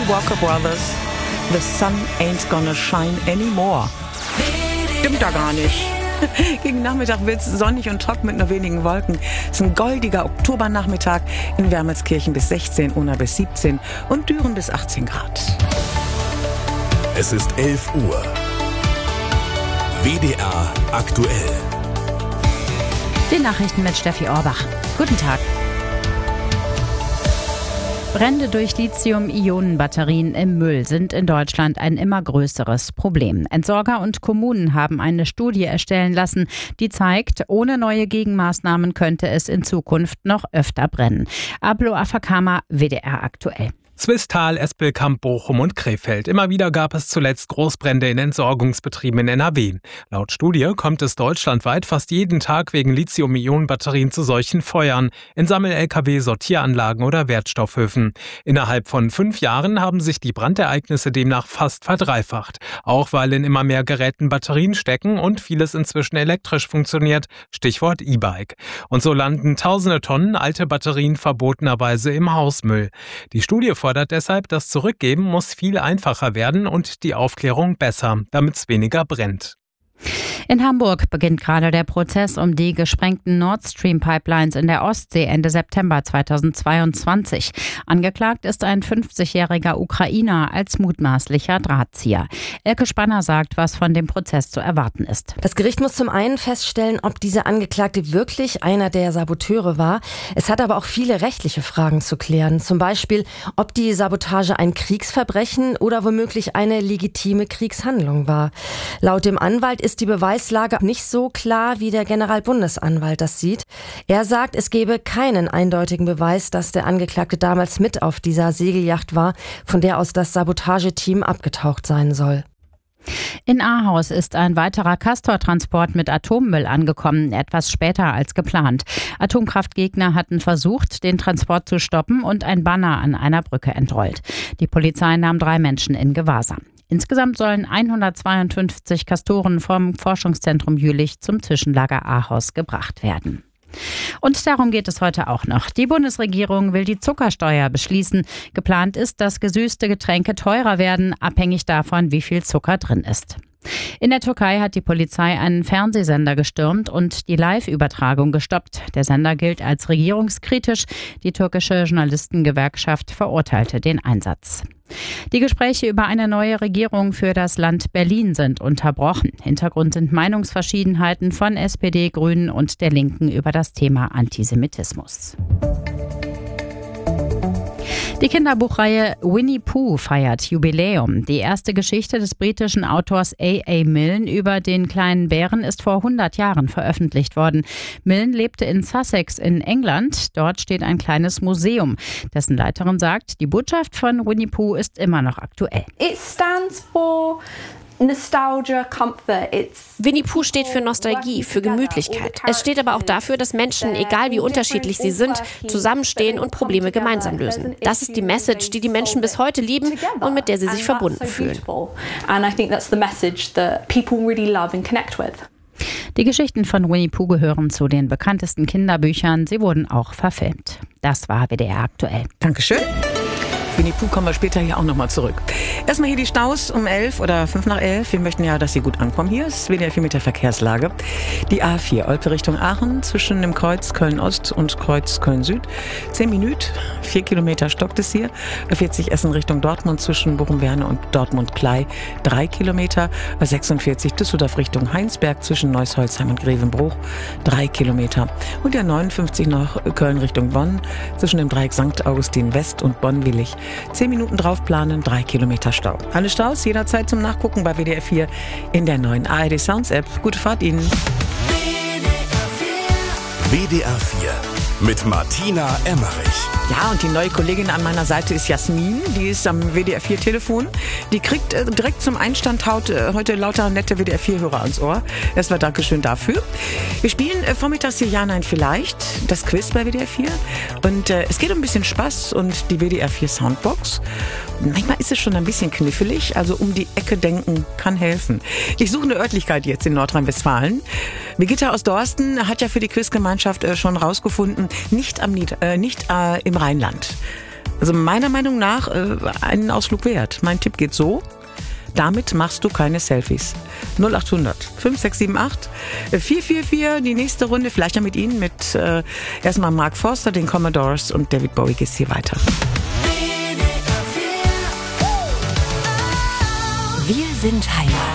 Walker Brothers. The sun ain't gonna shine anymore. Stimmt da gar nicht. Gegen Nachmittag wird es sonnig und trocken mit nur wenigen Wolken. Es ist ein goldiger Oktobernachmittag. In Wermelskirchen bis 16, Unna bis 17 und Düren bis 18 Grad. Es ist 11 Uhr. WDR aktuell. Die Nachrichten mit Steffi Orbach. Guten Tag. Brände durch Lithium-Ionen-Batterien im Müll sind in Deutschland ein immer größeres Problem. Entsorger und Kommunen haben eine Studie erstellen lassen, die zeigt, ohne neue Gegenmaßnahmen könnte es in Zukunft noch öfter brennen. Ablo Afakama, WDR aktuell. Swisttal, Espelkamp, Bochum und Krefeld. Immer wieder gab es zuletzt Großbrände in Entsorgungsbetrieben in NRW. Laut Studie kommt es deutschlandweit fast jeden Tag wegen Lithium-Ionen-Batterien zu solchen Feuern in Sammel-Lkw, Sortieranlagen oder Wertstoffhöfen. Innerhalb von 5 Jahren haben sich die Brandereignisse demnach fast verdreifacht. Auch weil in immer mehr Geräten Batterien stecken und vieles inzwischen elektrisch funktioniert. Stichwort E-Bike. Und so landen tausende Tonnen alte Batterien verbotenerweise im Hausmüll. Die Studie fordert deshalb, das Zurückgeben muss viel einfacher werden und die Aufklärung besser, damit es weniger brennt. In Hamburg beginnt gerade der Prozess um die gesprengten Nord Stream Pipelines in der Ostsee Ende September 2022. Angeklagt ist ein 50-jähriger Ukrainer als mutmaßlicher Drahtzieher. Elke Spanner sagt, was von dem Prozess zu erwarten ist. Das Gericht muss zum einen feststellen, ob dieser Angeklagte wirklich einer der Saboteure war. Es hat aber auch viele rechtliche Fragen zu klären. Zum Beispiel, ob die Sabotage ein Kriegsverbrechen oder womöglich eine legitime Kriegshandlung war. Laut dem Anwalt ist die Beweislage nicht so klar, wie der Generalbundesanwalt das sieht. Er sagt, es gebe keinen eindeutigen Beweis, dass der Angeklagte damals mit auf dieser Segelyacht war, von der aus das Sabotageteam abgetaucht sein soll. In Ahaus ist ein weiterer Castor-Transport mit Atommüll angekommen, etwas später als geplant. Atomkraftgegner hatten versucht, den Transport zu stoppen und ein Banner an einer Brücke entrollt. Die Polizei nahm 3 Menschen in Gewahrsam. Insgesamt sollen 152 Castoren vom Forschungszentrum Jülich zum Zwischenlager Ahaus gebracht werden. Und darum geht es heute auch noch. Die Bundesregierung will die Zuckersteuer beschließen. Geplant ist, dass gesüßte Getränke teurer werden, abhängig davon, wie viel Zucker drin ist. In der Türkei hat die Polizei einen Fernsehsender gestürmt und die Live-Übertragung gestoppt. Der Sender gilt als regierungskritisch. Die türkische Journalistengewerkschaft verurteilte den Einsatz. Die Gespräche über eine neue Regierung für das Land Berlin sind unterbrochen. Hintergrund sind Meinungsverschiedenheiten von SPD, Grünen und der Linken über das Thema Antisemitismus. Die Kinderbuchreihe Winnie Pooh feiert Jubiläum. Die erste Geschichte des britischen Autors A.A. Milne über den kleinen Bären ist vor 100 Jahren veröffentlicht worden. Milne lebte in Sussex in England. Dort steht ein kleines Museum. Dessen Leiterin sagt, die Botschaft von Winnie Pooh ist immer noch aktuell. It stands for Nostalgia, Comfort. Winnie Pooh steht für Nostalgie, für Gemütlichkeit. Es steht aber auch dafür, dass Menschen, egal wie unterschiedlich sie sind, zusammenstehen und Probleme gemeinsam lösen. Das ist die Message, die die Menschen bis heute lieben und mit der sie sich verbunden fühlen. Die Geschichten von Winnie Pooh gehören zu den bekanntesten Kinderbüchern. Sie wurden auch verfilmt. Das war WDR aktuell. Dankeschön. Winnie Pooh kommen wir später hier auch nochmal zurück. Erstmal hier die Staus um 11 oder 5 nach 11. Wir möchten ja, dass Sie gut ankommen. Hier ist WDR 4 mit der Verkehrslage. Die A4 Olpe Richtung Aachen zwischen dem Kreuz Köln-Ost und Kreuz Köln-Süd. 10 Minuten, 4 Kilometer stockt es hier. A40 Essen Richtung Dortmund zwischen Bochum-Werne und Dortmund-Klei 3 Kilometer. A46 Düsseldorf Richtung Heinsberg zwischen Neuss-Holzheim und Grevenbruch 3 Kilometer. Und der 59 nach Köln Richtung Bonn zwischen dem Dreieck St. Augustin West und Bonn-Willig 10 Minuten drauf planen, 3 Kilometer Stau. Alle Staus jederzeit zum Nachgucken bei WDR 4 in der neuen ARD Sounds App. Gute Fahrt Ihnen. WDR 4 mit Martina Emmerich. Ja, und die neue Kollegin an meiner Seite ist Jasmin. Die ist am WDR 4 Telefon. Die kriegt direkt zum Einstand heute lauter nette WDR 4 Hörer ans Ohr. Erstmal Dankeschön dafür. Wir spielen vormittags hier Ja, Nein, Vielleicht. Das Quiz bei WDR 4. Und es geht um ein bisschen Spaß und die WDR 4 Soundbox. Manchmal ist es schon ein bisschen knifflig, also um die Ecke denken kann helfen. Ich suche eine Örtlichkeit jetzt in Nordrhein-Westfalen. Birgitta aus Dorsten hat ja für die Quizgemeinschaft schon rausgefunden, nicht im Rheinland. Also meiner Meinung nach einen Ausflug wert. Mein Tipp geht so: Damit machst du keine Selfies. 0800 5678 444, die nächste Runde, vielleicht ja mit Ihnen, mit erstmal Mark Forster, den Commodores, und David Bowie geht's hier weiter. Wir sind Heimat.